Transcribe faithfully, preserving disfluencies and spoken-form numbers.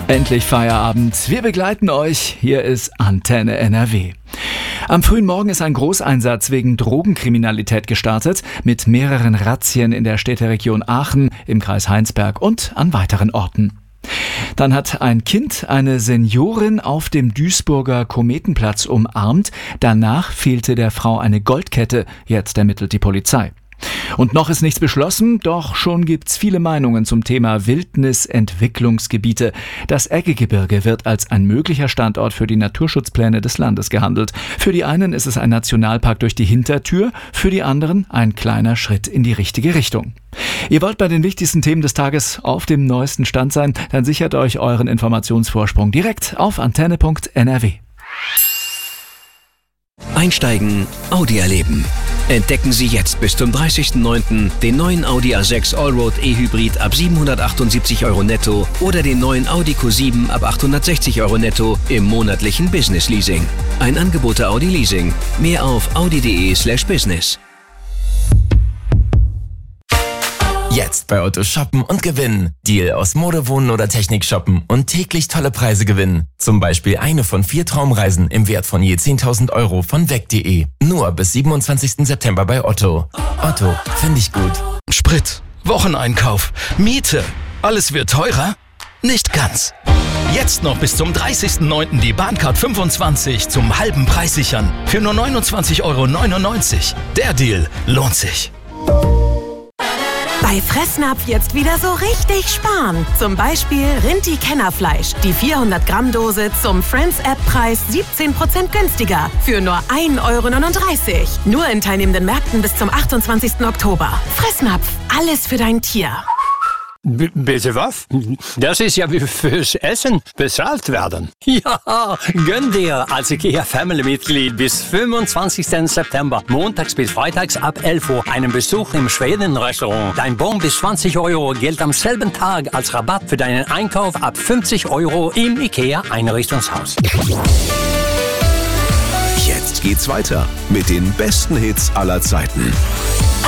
Endlich Feierabend. Wir begleiten euch. Hier ist Antenne N R W. Am frühen Morgen ist ein Großeinsatz wegen Drogenkriminalität gestartet, mit mehreren Razzien in der Städteregion Aachen, im Kreis Heinsberg und an weiteren Orten. Dann hat ein Kind eine Seniorin auf dem Duisburger Kometenplatz umarmt. Danach fehlte der Frau eine Goldkette. Jetzt ermittelt die Polizei. Und noch ist nichts beschlossen, doch schon gibt's viele Meinungen zum Thema Wildnisentwicklungsgebiete. Das Eggegebirge wird als ein möglicher Standort für die Naturschutzpläne des Landes gehandelt. Für die einen ist es ein Nationalpark durch die Hintertür, für die anderen ein kleiner Schritt in die richtige Richtung. Ihr wollt bei den wichtigsten Themen des Tages auf dem neuesten Stand sein? Dann sichert euch euren Informationsvorsprung direkt auf antenne punkt n r w. Einsteigen, Audi erleben. Entdecken Sie jetzt bis zum dreißigsten neunten den neuen Audi A sechs Allroad E-Hybrid ab siebenhundertachtundsiebzig Euro netto oder den neuen Audi Q sieben ab achthundertsechzig Euro netto im monatlichen Business Leasing. Ein Angebot der Audi Leasing. Mehr auf audi punkt de slash business. Jetzt bei Otto shoppen und gewinnen. Deal aus Mode, Wohnen oder Technik shoppen und täglich tolle Preise gewinnen. Zum Beispiel eine von vier Traumreisen im Wert von je zehntausend Euro von weg punkt de. Nur bis siebenundzwanzigsten September bei Otto. Otto, finde ich gut. Sprit, Wocheneinkauf, Miete. Alles wird teurer? Nicht ganz. Jetzt noch bis zum dreißigsten neunten die Bahncard fünfundzwanzig zum halben Preis sichern. Für nur neunundzwanzig Euro neunundneunzig. Der Deal lohnt sich. Bei Fressnapf jetzt wieder so richtig sparen. Zum Beispiel Rinti-Kennerfleisch. Die vierhundert Gramm Dose zum Friends-App-Preis siebzehn Prozent günstiger. Für nur ein Euro neununddreißig. Nur in teilnehmenden Märkten bis zum achtundzwanzigsten Oktober. Fressnapf. Alles für dein Tier. B- bitte was? Das ist ja wie fürs Essen bezahlt werden. Ja, gönn dir als IKEA-Family-Mitglied bis fünfundzwanzigsten September, montags bis freitags ab elf Uhr, einen Besuch im Schweden-Restaurant. Dein Bon bis zwanzig Euro gilt am selben Tag als Rabatt für deinen Einkauf ab fünfzig Euro im IKEA-Einrichtungshaus. Jetzt geht's weiter mit den besten Hits aller Zeiten.